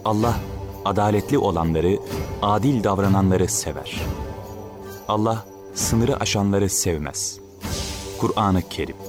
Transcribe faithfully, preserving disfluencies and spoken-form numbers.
Allah adaletli olanları, adil davrananları sever. Allah sınırı aşanları sevmez. Kur'an-ı Kerim.